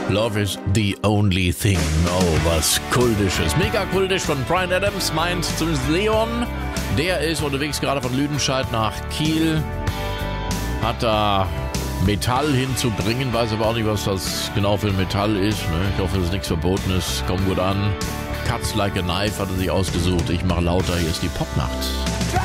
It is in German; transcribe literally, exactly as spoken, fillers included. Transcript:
Love is the only thing. Oh, was kultisches. Mega kultisch von Bryan Adams, meint zumindest Leon. Der ist unterwegs gerade von Lüdenscheid nach Kiel. Hat da Metall hinzubringen. Weiß aber auch nicht, was das genau für ein Metall ist. Ich hoffe, es ist nichts Verbotenes. Kommt gut an. Cuts like a knife hat er sich ausgesucht. Ich mache lauter. Hier ist die Popnacht.